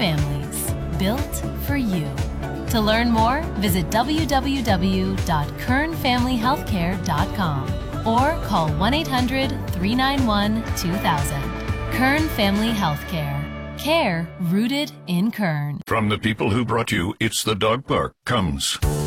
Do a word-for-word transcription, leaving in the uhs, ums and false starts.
families, built for you. To learn more, visit w w w dot kern family healthcare dot com or call one eight hundred, three nine one, two thousand. Kern Family Healthcare. Care rooted in Kern. From the people who brought you It's the Dog Park comes